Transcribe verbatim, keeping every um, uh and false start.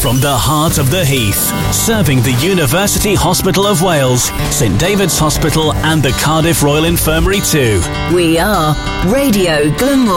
From the heart of the Heath, serving the University Hospital of Wales, St David's Hospital and the Cardiff Royal Infirmary too. We are Radio Glenmore.